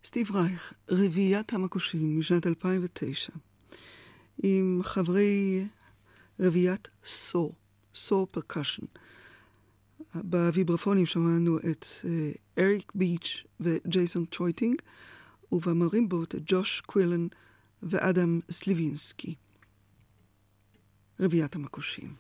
סטיב רייך, רביעיית המקושים משנת 2009, עם חברי רביעיית סו פרקשן. בוויברפונים שמענו את אריק ביץ' וג'ייסון טרויטינג, ובמרימבות את ג'וש קווילן ואדם סליבינסקי. רביעיית המקושים.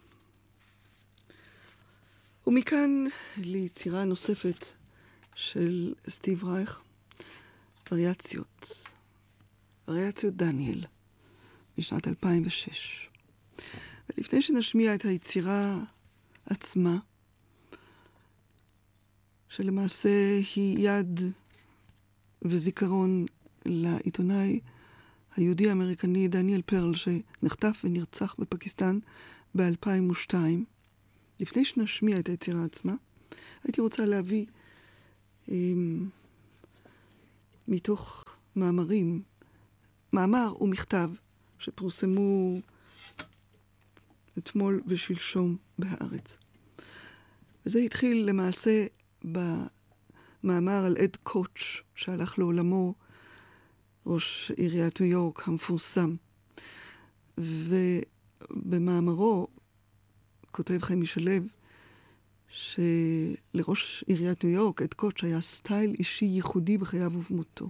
ומכאן ליצירה נוספת של סטיב רייך, וריאציות דניאל, משנת 2006. ולפני שנשמיע את היצירה עצמה, שלמעשה היא יד וזיכרון לעיתונאי היהודי האמריקני דניאל פרל, שנחטף ונרצח בפקיסטן ב-2002. לפני שנשמיע את היצירה עצמה, הייתי רוצה להביא מתוך מאמר ומכתב שפורסמו אתמול ושלשום בהארץ. וזה התחיל למעשה במאמר על אד קוטש, שהלך לעולמו, ראש עיריית ניו יורק המפורסם. ובמאמרו כותב חמי שלו שלראש עיריית ניו יורק, אד קוטש, היה סטייל אישי ייחודי בחייו ובמותו.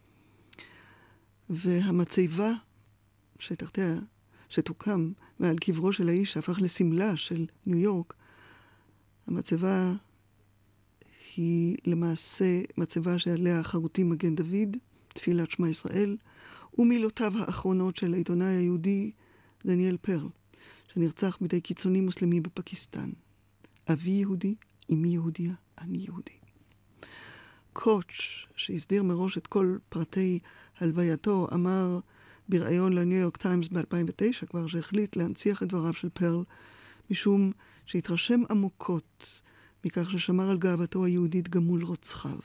והמצבה שתחתיה, שתוקם מעל קברו של האיש שהפך לסמלה של ניו יורק, המצבה היא למעשה מצבה שעליה חרוטים מגן דוד, תפילת שמע ישראל, ומילותיו האחרונות של העיתונאי היהודי דניאל פרל, שנרצח בידי קיצוני מוסלמי בפקיסטן. אבי יהודי, אמי יהודיה, אני יהודי. קוטש, שהסדיר מראש את כל פרטי הלווייתו, אמר בראיון לניו יורק טיימס ב-2009 כבר שהחליט להנציח את דבריו של פרל, משום שהתרשם עמוקות מכך ששמר על גאוותו היהודית גם מול רוצחיו.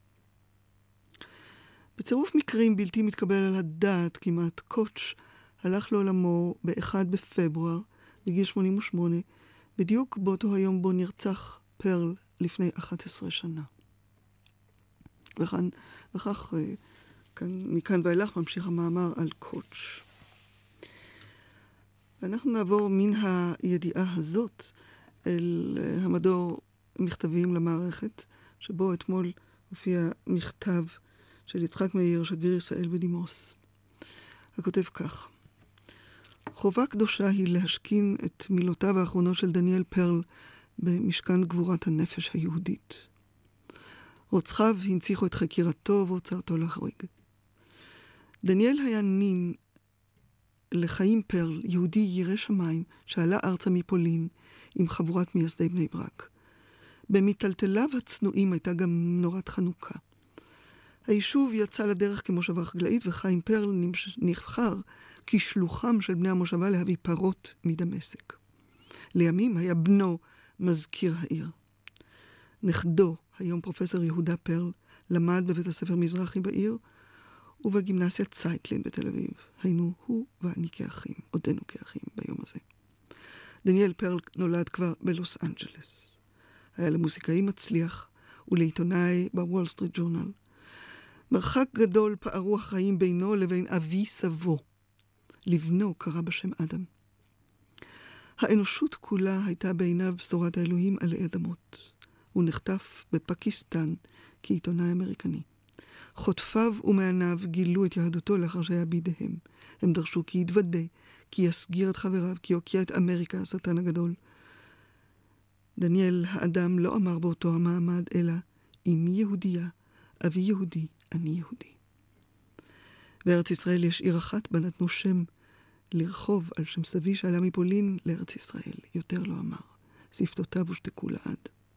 בצירוף מקרים בלתי מתקבל על הדעת כמעט, קוטש הלך לעולמו ב-1 בפברואר בגיל 88, בדיוק באותו היום בו נרצח פרל לפני 11 שנה. וכך מכאן ואילך ממשיך המאמר על קוטש. ואנחנו נעבור מן הידיעה הזאת אל המדור מכתבים למערכת, שבו אתמול הופיע מכתב של יצחק מאיר, שגריר ישראל בדימוס. הכותב כך: חובה קדושה היא להשכין את מילותיו האחרונות של דניאל פרל במשכן גבורת הנפש היהודית. רוצחיו הנציחו את חקירתו והוצאתו להחריג. דניאל היה נין לחיים פרל, יהודי ירא שמיים, שעלה ארצה מפולין עם חבורת מייסדי בני ברק. במטלטליו הצנועים הייתה גם נורת חנוכה. היישוב יצא לדרך כמושבה חקלאית, וחיים פרל נבחר כשלוחם של בני המושבה להביא פרות מדמשק. לימים היה בנו מזכיר העיר. נכדו, היום פרופסור יהודה פרל, למד בבית הספר מזרחי בעיר, ובגימנסיה צייטלין בתל אביב. היינו הוא ואני כאחים, עודנו כאחים ביום הזה. דניאל פרל נולד כבר בלוס אנג'לס. היה למוסיקאי מצליח ולעיתונאי בוול סטריט ג'ורנל. מרחק גדול פערו החיים בינו לבין אבי סבו. לבנו קרא בשם אדם. האנושות כולה הייתה בעיניו בשורת האלוהים עלי אדמות. הוא נחטף בפקיסטן כעיתונאי אמריקני. חוטפיו ומעניו גילו את יהדותו לאחר שהיה בידיהם. הם דרשו כי יתוודה, כי יסגיר את חבריו, כי יוקיע את אמריקה, השטן הגדול. דניאל האדם לא אמר באותו המעמד, אלא אמי יהודיה, אבי יהודי, אני יהודי. בארץ ישראל יש עיר אחת בה נתנו שם לרחוב על שם סבי שעלה מפולין לארץ ישראל. יותר לא אמר. שפתותיו הושתקו לעד.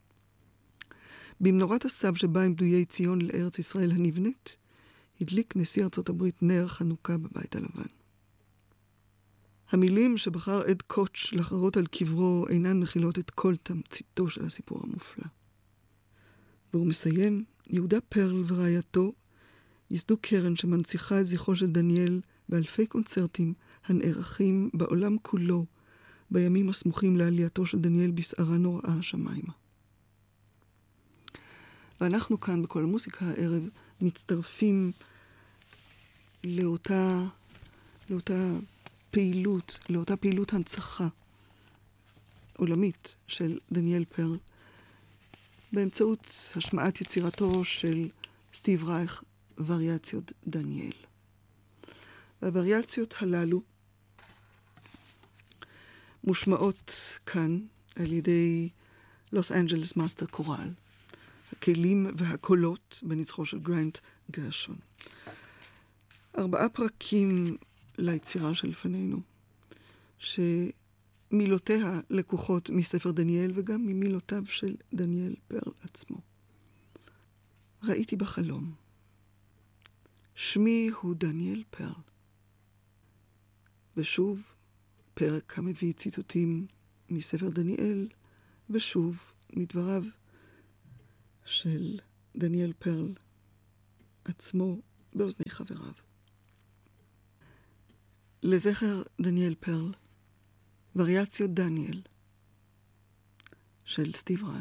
במנורת הסב שבא עם דויי ציון לארץ ישראל הנבנית, הדליק נשיא ארצות הברית נר חנוכה בבית הלבן. המילים שבחר אד קוטש לחרות על קברו אינן מכילות את כל תמציתו של הסיפור המופלא. והוא מסיים: יהודה פרל ורעייתו ייסדו קרן שמנציחה את זכרו של דניאל באלפי קונצרטים הנערכים בעולם כולו בימים הסמוכים לעלייתו של דניאל בסערה נוראה השמיימה. ואנחנו כאן בכל המוסיקה הערב מצטרפים לאותה פעילות הנצחה עולמית של דניאל פרל, באמצעות השמעת יצירתו של סטיב רייך, וריאציות דניאל. והווריאציות הללו מושמעות כאן על ידי לוס אנג'לס מאסטר קורל, הכלים והקולות בנצחו של גרנט גרשון. 4 פרקים ליצירה שלפנינו, שמילותיה לקוחות מספר דניאל וגם ממילותיו של דניאל פרל עצמו. ראיתי בחלום. שמי הוא דניאל פרל. ושוב, פרק המביא ציטוטים מספר דניאל, ושוב מדבריו של דניאל פרל עצמו באוזני חבריו. לזכר דניאל פרל, וריאציות דניאל של סטיב רייך.